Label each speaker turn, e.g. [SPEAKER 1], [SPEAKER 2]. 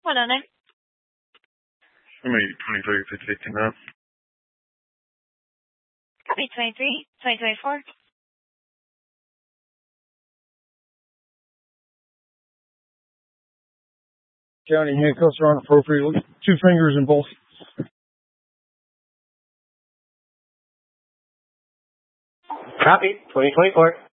[SPEAKER 1] 109.
[SPEAKER 2] I'm 23, 59.
[SPEAKER 1] Copy 23, 2024.
[SPEAKER 3] County handcuffs are inappropriate. 2 fingers in both.
[SPEAKER 4] Copy 2024.